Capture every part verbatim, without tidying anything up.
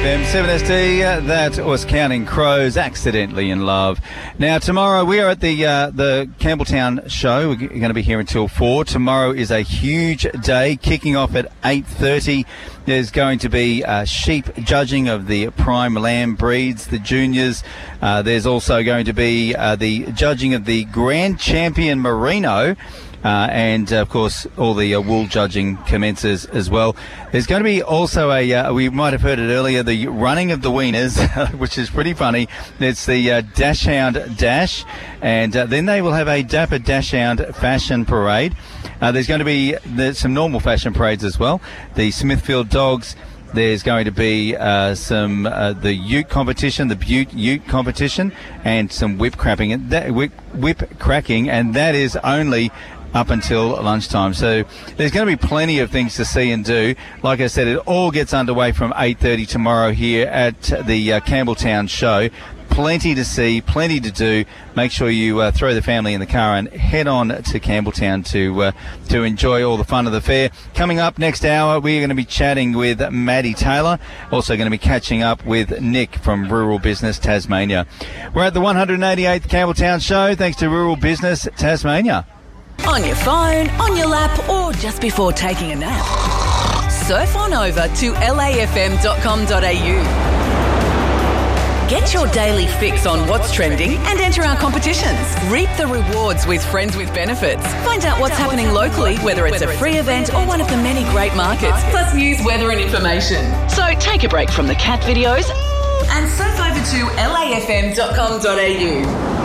F M, seven S D, uh, that was Counting Crows, Accidentally in Love. Now, tomorrow we are at the uh, the Campbelltown show. We're going to be here until four. Tomorrow is a huge day, kicking off at eight thirty. There's going to be uh, sheep judging of the prime lamb breeds, the juniors. Uh, there's also going to be uh, the judging of the Grand Champion Merino. Uh, and, uh, of course, all the uh, wool judging commences as well. There's going to be also a, uh, we might have heard it earlier, the running of the wieners, which is pretty funny. It's the uh, Dashhound Dash, and uh, then they will have a Dapper Dashhound fashion parade. Uh, there's going to be there's some normal fashion parades as well. The Smithfield Dogs. There's going to be uh, some uh, the Ute competition, the Butte Ute competition, and some whip cracking. And that whip, whip cracking, and that is only up until lunchtime. So there's going to be plenty of things to see and do. Like I said, it all gets underway from eight thirty tomorrow here at the uh, Campbelltown show. Plenty to see, plenty to do. Make sure you uh, throw the family in the car and head on to Campbelltown to uh, to enjoy all the fun of the fair. Coming up next hour, we're going to be chatting with Maddie Taylor. Also going to be catching up with Nick from Rural Business Tasmania. We're at the one hundred eighty-eighth Campbelltown show, thanks to Rural Business Tasmania. On your phone, on your lap, or just before taking a nap. Surf on over to L A F M dot com dot A U. Get your daily fix on what's trending and enter our competitions. Reap the rewards with Friends with Benefits. Find out what's happening locally, whether it's a free event or one of the many great markets, plus news, weather and information. So take a break from the cat videos and surf over to L A F M dot com dot A U.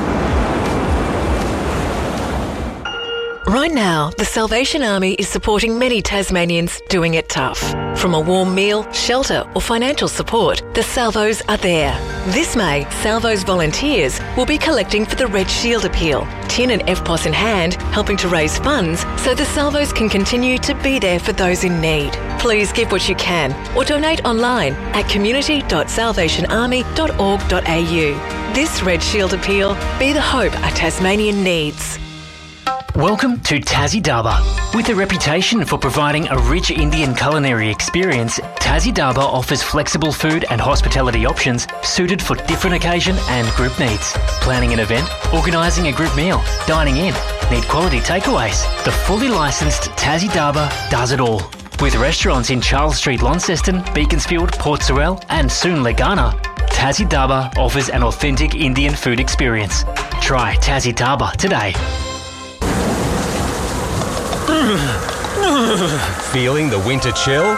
Right now, the Salvation Army is supporting many Tasmanians doing it tough. From a warm meal, shelter or financial support, the Salvos are there. This May, Salvos volunteers will be collecting for the Red Shield Appeal, Tin and F P O S in hand, helping to raise funds so the Salvos can continue to be there for those in need. Please give what you can or donate online at community dot salvation army dot org dot A U. This Red Shield Appeal, be the hope a Tasmanian needs. Welcome to Tassie Daba. With a reputation for providing a rich Indian culinary experience, Tassie Daba offers flexible food and hospitality options suited for different occasion and group needs. Planning an event, organising a group meal, dining in, need quality takeaways. The fully licensed Tassie Daba does it all. With restaurants in Charles Street, Launceston, Beaconsfield, Port Sorell and soon Legana, Tassie Daba offers an authentic Indian food experience. Try Tassie Daba today. Feeling the winter chill?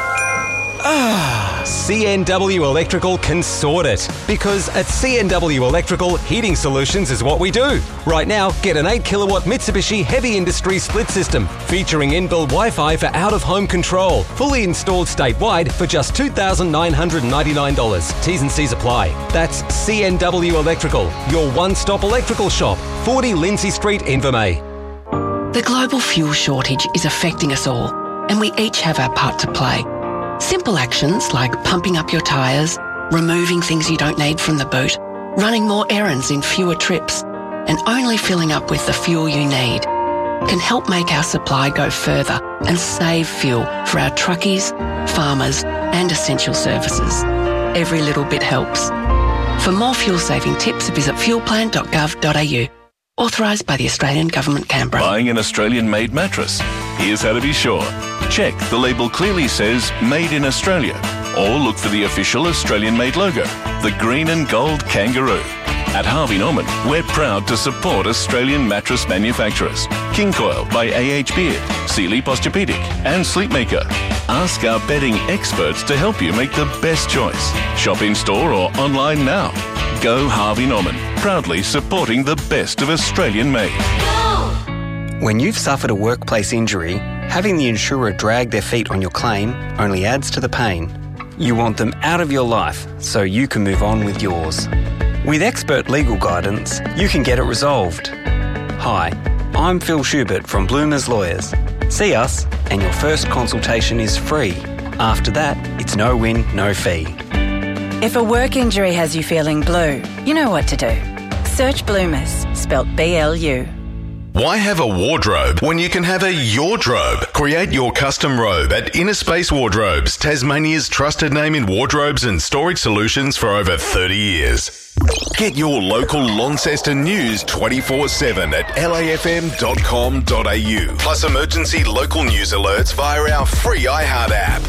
Ah, C N W Electrical can sort it. Because at C N W Electrical, heating solutions is what we do. Right now, get an eight kilowatt Mitsubishi Heavy Industry split system featuring inbuilt Wi-Fi for out-of-home control. Fully installed statewide for just two thousand nine hundred ninety-nine dollars. T's and C's apply. That's C N W Electrical, your one-stop electrical shop. forty Lindsay Street, Invermay. The global fuel shortage is affecting us all, and we each have our part to play. Simple actions like pumping up your tyres, removing things you don't need from the boot, running more errands in fewer trips, and only filling up with the fuel you need can help make our supply go further and save fuel for our truckies, farmers, and essential services. Every little bit helps. For more fuel-saving tips, visit fuel plan dot gov dot A U. Authorised by the Australian Government, Canberra. Buying an Australian-made mattress? Here's how to be sure. Check the label clearly says Made in Australia, or look for the official Australian-made logo, the green and gold kangaroo. At Harvey Norman, we're proud to support Australian mattress manufacturers. King Coil by A H Beard, Sealy Posturepedic and Sleepmaker. Ask our bedding experts to help you make the best choice. Shop in-store or online now. Go Harvey Norman, proudly supporting the best of Australian-made. When you've suffered a workplace injury, having the insurer drag their feet on your claim only adds to the pain. You want them out of your life so you can move on with yours. With expert legal guidance, you can get it resolved. Hi, I'm Phil Schubert from Bloomers Lawyers. See us and your first consultation is free. After that, it's no win, no fee. If a work injury has you feeling blue, you know what to do. Search Bloomers, spelt B L U. Why have a wardrobe when you can have a yourdrobe? Create your custom robe at Inner Space Wardrobes, Tasmania's trusted name in wardrobes and storage solutions for over thirty years. Get your local Launceston news twenty-four seven at L A F M dot com dot A U. Plus emergency local news alerts via our free iHeart app.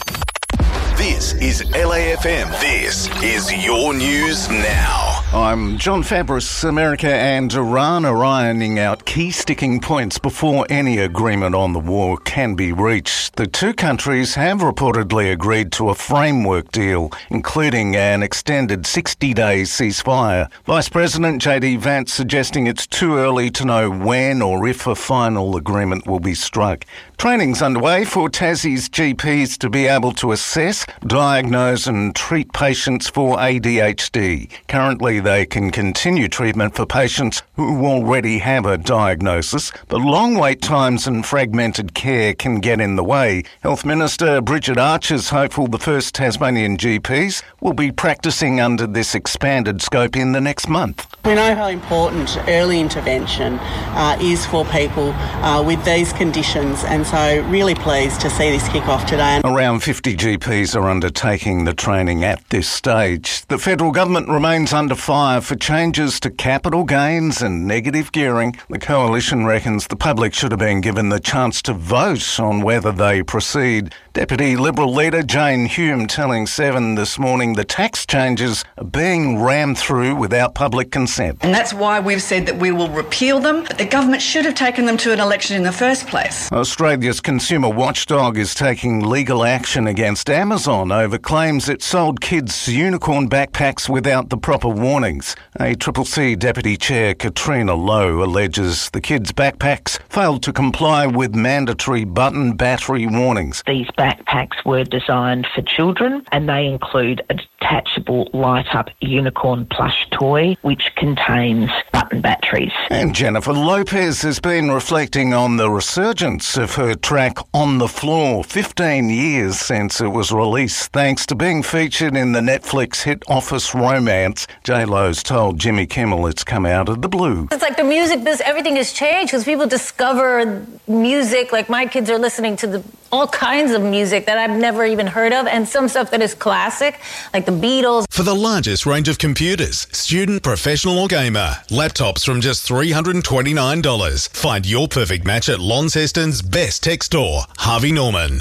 This is L A F M. This is your news now. I'm John Fabris. America and Iran are ironing out key sticking points before any agreement on the war can be reached. The two countries have reportedly agreed to a framework deal, including an extended sixty-day ceasefire. Vice President J D Vance suggesting it's too early to know when or if a final agreement will be struck. Training's underway for Tassie's G Ps to be able to assess, diagnose and treat patients for A D H D. Currently, they can continue treatment for patients who already have a diagnosis, but long wait times and fragmented care can get in the way. Health Minister Bridget Archer's hopeful the first Tasmanian G Ps will be practising under this expanded scope in the next month. We know how important early intervention uh, is for people uh, with these conditions, and so really pleased to see this kick off today. Around fifty G Ps are undertaking the training at this stage. The federal government remains under fire for changes to capital gains and negative gearing. The coalition reckons the public should have been given the chance to vote on whether they proceed. Deputy Liberal leader Jane Hume telling Seven this morning the tax changes are being rammed through without public consent. And that's why we've said that we will repeal them, but the government should have taken them to an election in the first place. Australia's consumer watchdog is taking legal action against Amazon over claims it sold kids unicorn backpacks without the proper warnings. A C C C Deputy Chair Katrina Lowe alleges the kids' backpacks failed to comply with mandatory button battery warnings. These backpacks were designed for children and they include a detachable light-up unicorn plush toy which contains button batteries. And Jennifer Lopez has been reflecting on the resurgence of her track On the Floor, fifteen years since it was released, thanks to being featured in the Netflix hit Office Romance. J-Lo's told Jimmy Kimmel it's come out of the blue. It's like the music business, everything has changed because people discover music. Like my kids are listening to the, all kinds of music that I've never even heard of, and some stuff that is classic, like the Beatles. For the largest range of computers, student, professional or gamer, laptops from just three hundred twenty-nine dollars. Find your perfect match at Launceston's best tech store, Harvey Norman.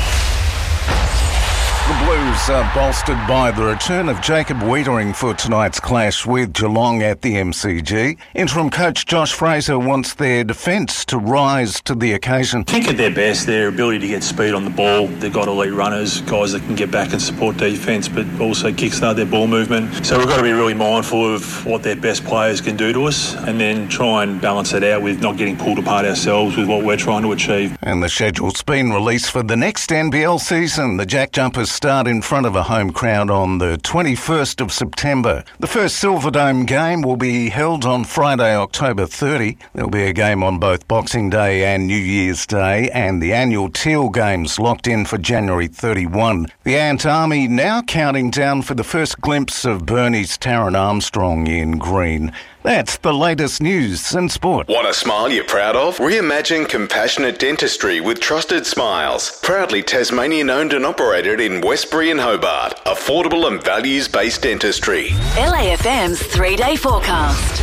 The Blues are bolstered by the return of Jacob Wiedering for tonight's clash with Geelong at the M C G. Interim coach Josh Fraser wants their defence to rise to the occasion. I think at their best, their ability to get speed on the ball. They've got elite runners, guys that can get back and support defence, but also kickstart their ball movement. So we've got to be really mindful of what their best players can do to us and then try and balance it out with not getting pulled apart ourselves with what we're trying to achieve. And the schedule's been released for the next N B L season. The Jack Jumpers start in front of a home crowd on the twenty-first of September. The first Silverdome game will be held on Friday, October thirtieth. There'll be a game on both Boxing Day and New Year's Day, and the annual Teal Games locked in for January thirty-first. The Ant Army now counting down for the first glimpse of Burnie's Taron Armstrong in green. That's the latest news and sport. Want a smile you're proud of? Reimagine compassionate dentistry with Trusted Smiles. Proudly Tasmanian owned and operated in Westbury and Hobart. Affordable and values-based dentistry. L A F M's three-day forecast.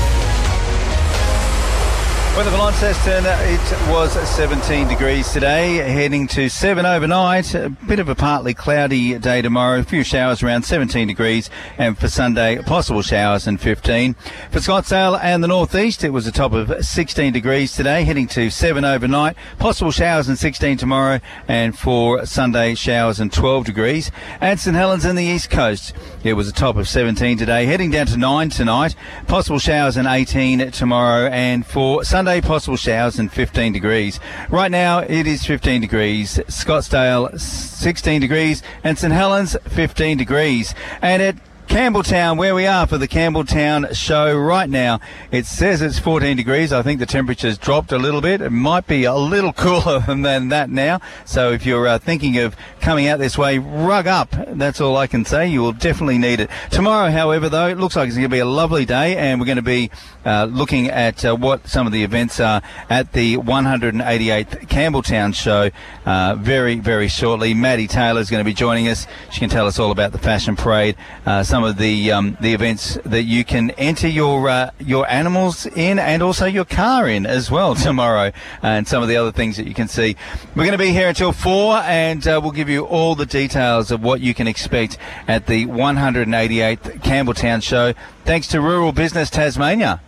Weather for Launceston, it was seventeen degrees today, heading to seven overnight. A bit of a partly cloudy day tomorrow, a few showers around seventeen degrees, and for Sunday, possible showers and fifteen. For Scottsdale and the northeast, it was a top of sixteen degrees today, heading to seven overnight, possible showers and sixteen tomorrow, and for Sunday, showers and twelve degrees. And St Helens and the east coast, it was a top of seventeen today, heading down to nine tonight, possible showers and eighteen tomorrow, and for Sunday, possible showers and fifteen degrees. Right now it is fifteen degrees, Scottsdale sixteen degrees, and St Helens fifteen degrees. And at Campbelltown, where we are for the Campbelltown show right now. It says it's fourteen degrees. I think the temperature's dropped a little bit. It might be a little cooler than that now. So if you're uh, thinking of coming out this way, rug up. That's all I can say. You will definitely need it. Tomorrow, however, though, it looks like it's going to be a lovely day, and we're going to be uh, looking at uh, what some of the events are at the one hundred eighty-eighth Campbelltown show uh, very, very shortly. Maddie Taylor is going to be joining us. She can tell us all about the fashion parade, uh, some of the um, the events that you can enter your uh, your animals in, and also your car in as well tomorrow, and some of the other things that you can see. We're going to be here until four, and uh, we'll give you all the details of what you can expect at the one hundred eighty-eighth Campbelltown show. Thanks to Rural Business Tasmania.